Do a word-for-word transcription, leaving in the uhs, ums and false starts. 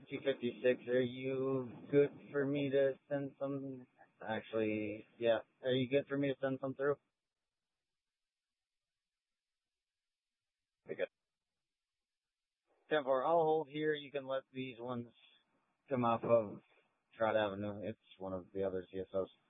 two fifty-six, are you good for me to send some? Actually, yeah. Are you good for me to send some through? Okay, good. ten four, I'll hold here. You can let these ones come off of Trout Avenue. It's one of the other C S Os.